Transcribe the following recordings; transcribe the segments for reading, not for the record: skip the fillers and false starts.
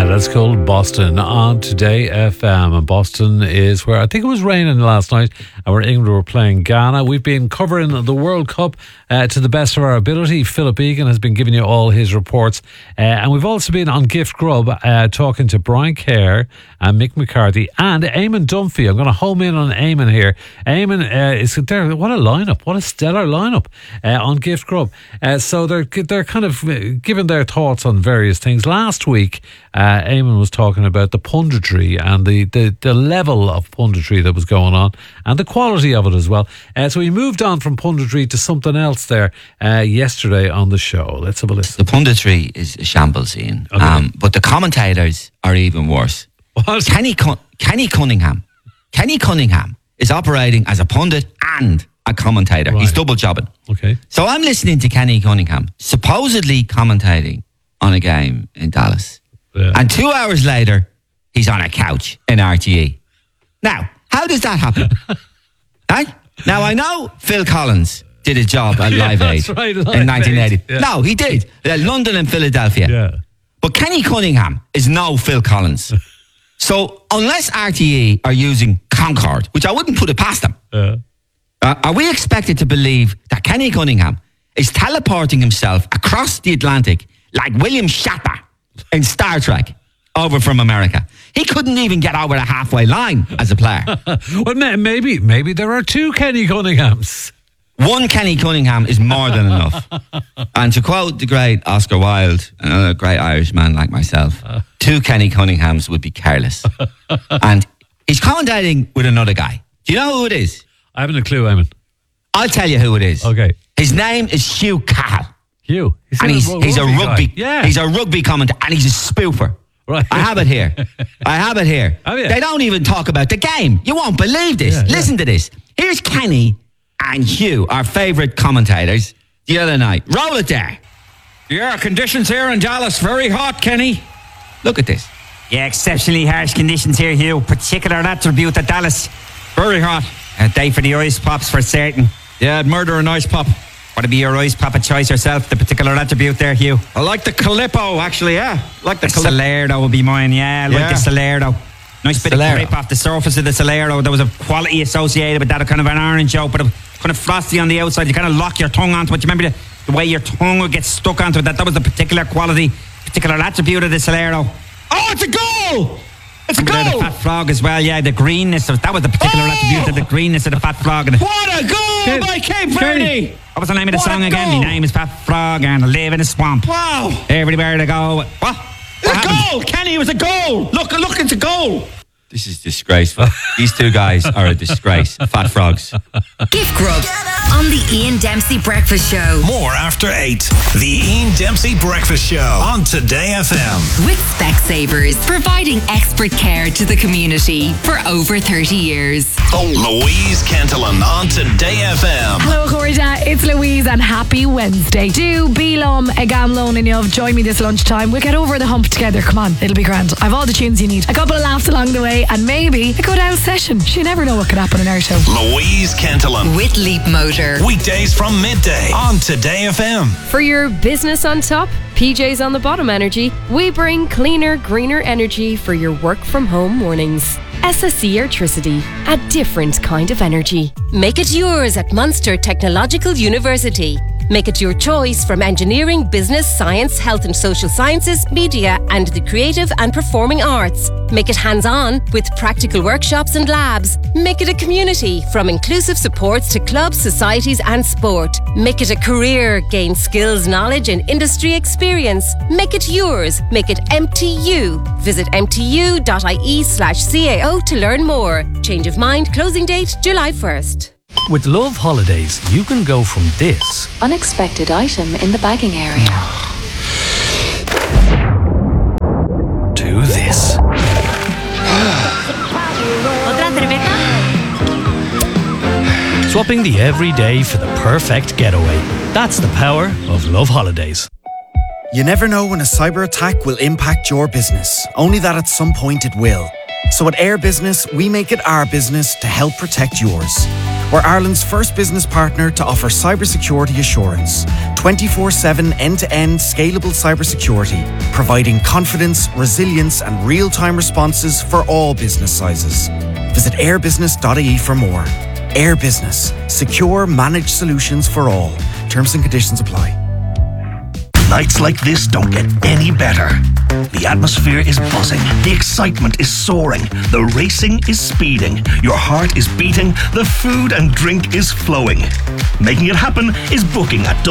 That's called Boston on Today FM. And Boston is where I think it was raining last night and where England were playing Ghana. We've been covering the World Cup to the best of our ability. Philip Egan has been giving you all his reports. And we've also been on Gift Grub talking to Brian Kerr and Mick McCarthy and Eamon Dunphy. I'm going to home in on Eamon here. Eamon is there. What a lineup. What a stellar lineup on Gift Grub. So they're kind of giving their thoughts on various things. Last week, Eamon was talking about the punditry and the level of punditry that was going on and the quality of it as well. So we moved on from punditry to something else there yesterday on the show. Let's have a listen. The punditry is a shambles, Ian. Okay. But the commentators are even worse. What? Kenny Cunningham is operating as a pundit and a commentator. Right. He's double jobbing. Okay. So I'm listening to Kenny Cunningham supposedly commentating on a game in Dallas. Yeah. And 2 hours later, he's on a couch in RTE. Now, how does that happen? Right? Now, I know Phil Collins did a job at Live Aid right, in Live 1980. Aid. Yeah. No, he did. London and Philadelphia. Yeah. But Kenny Cunningham is no Phil Collins. So unless RTE are using Concorde, which I wouldn't put it past them, are we expected to believe that Kenny Cunningham is teleporting himself across the Atlantic like William Shatner in Star Trek over from America? He couldn't even get over the halfway line as a player. Well, maybe there are two Kenny Cunninghams. One Kenny Cunningham is more than enough. And to quote the great Oscar Wilde, another great Irishman like myself, two Kenny Cunninghams would be careless. And he's commentating with another guy. Do you know who it is? I haven't a clue, Eamon. I'll tell you who it is. Okay. His name is Hugh Cahill. Hugh. And he's a rugby guy. Yeah. He's a rugby commentator and he's a spoofer. Right. I have it here. Have you? They don't even talk about the game. You won't believe this. Yeah, Listen to this. Here's Kenny and Hugh, our favourite commentators, the other night. Roll it there. Yeah, conditions here in Dallas very hot, Kenny. Look at this. Yeah, exceptionally harsh conditions here, Hugh. Particular attribute at Dallas. Very hot. A day for the ice pops for certain. Yeah, I'd murder an ice pop. Want to be your ice pop of choice yourself? The particular attribute there, Hugh. I like the Calippo, actually, yeah. Like the Salerno would be mine, yeah. I like the Salerno. Nice bit of grip off the surface of the Salerno. There was a quality associated with that, a kind of an orange out, but a kind of frosty on the outside. You kind of lock your tongue onto it. You remember the way your tongue would get stuck onto it? That was the particular quality, particular attribute of the Salerno. Oh, it's a goal! It's a goal! The Fat Frog as well, yeah. The greenness of that was the particular attribute of the greenness of the Fat Frog. What a goal by Cape Verde! What was the name of the song again? My name is Fat Frog and I live in a swamp. Wow! Everywhere to go. What? It's a goal! Kenny, it was a goal! Look, it's a goal! This is disgraceful. These two guys are a disgrace. Fat frogs. Gift Grub on the Ian Dempsey Breakfast Show. More after 8. The Ian Dempsey Breakfast Show on Today FM. With Specsavers, providing expert care to the community for over 30 years. Louise Kentelan on Today FM. Hello, Corda. It's Louise and happy Wednesday. Do Beelum, Agamlone and Yov join me this lunchtime. We'll get over the hump together. Come on, it'll be grand. I've all the tunes you need. A couple of laughs along the way and maybe a good out session. You never know what could happen in our show. Louise Kentelan. With Leap Motor. Weekdays from midday on Today FM. For your business on top, PJs on the bottom energy, we bring cleaner, greener energy for your work from home mornings. SSE Airtricity, a different kind of energy. Make it yours at Munster Technological University. Make it your choice from engineering, business, science, health and social sciences, media and the creative and performing arts. Make it hands-on with practical workshops and labs. Make it a community from inclusive supports to clubs, societies and sport. Make it a career, gain skills, knowledge and industry experience. Make it yours. Make it MTU. Visit mtu.ie/CAO to learn more. Change of mind, closing date July 1st. With Love Holidays, you can go from this unexpected item in the bagging area to this. Swapping the everyday for the perfect getaway. That's the power of Love Holidays. You never know when a cyber attack will impact your business, only that at some point it will. So at Air Business, we make it our business to help protect yours. We're Ireland's first business partner to offer cybersecurity assurance. 24/7 end-to-end scalable cybersecurity, providing confidence, resilience and real-time responses for all business sizes. Visit airbusiness.ie for more. Air Business. Secure, managed solutions for all. Terms and conditions apply. Nights like this don't get any better. The atmosphere is buzzing. The excitement is soaring. The racing is speeding. Your heart is beating. The food and drink is flowing. Making it happen is booking at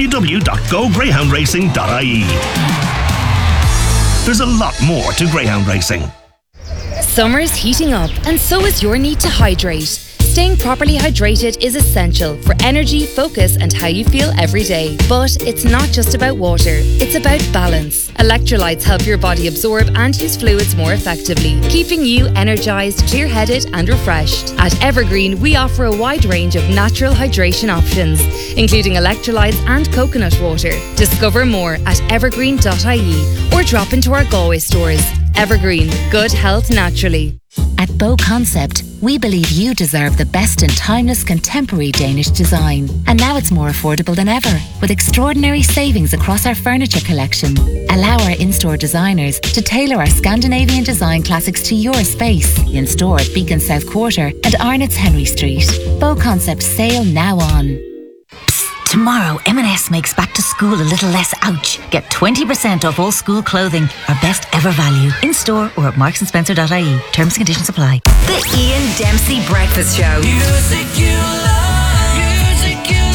www.gogreyhoundracing.ie. There's a lot more to greyhound racing. Summer's heating up, and so is your need to hydrate. Staying properly hydrated is essential for energy, focus, and how you feel every day. But it's not just about water, it's about balance. Electrolytes help your body absorb and use fluids more effectively, keeping you energized, clear-headed, and refreshed. At Evergreen, we offer a wide range of natural hydration options, including electrolytes and coconut water. Discover more at evergreen.ie or drop into our Galway stores. Evergreen, good health naturally. At Bow Concept, we believe you deserve the best in timeless contemporary Danish design. And now it's more affordable than ever, with extraordinary savings across our furniture collection. Allow our in-store designers to tailor our Scandinavian design classics to your space. In store at Beacon South Quarter and Arnott's Henry Street. Bow Concept sale now on. Tomorrow, M&S makes back to school a little less ouch. Get 20% off all school clothing, our best ever value. In store or at marksandSpencer.ie. Terms and conditions apply. The Ian Dempsey Breakfast Show. Music you love, music you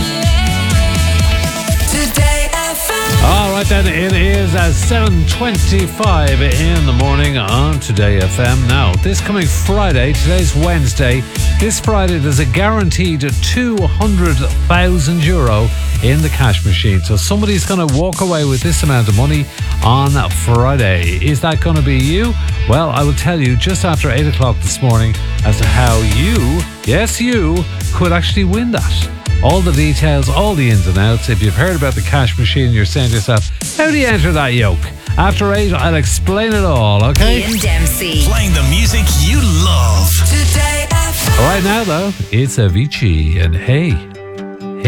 love. Today FM. All right then, it is at 7:25 in the morning on Today FM. Now, this coming Friday, today's Wednesday, this Friday there's a guaranteed €200,000 in the cash machine. So somebody's going to walk away with this amount of money on Friday. Is that going to be you? Well, I will tell you just after 8 o'clock this morning as to how you, yes you, could actually win that. All the details, all the ins and outs. If you've heard about the cash machine, you're saying to yourself, how do you enter that yoke? After 8, I'll explain it all, okay? Ian Dempsey. Playing the music you love. Today FM. Right now, though, it's Avicii and Hey.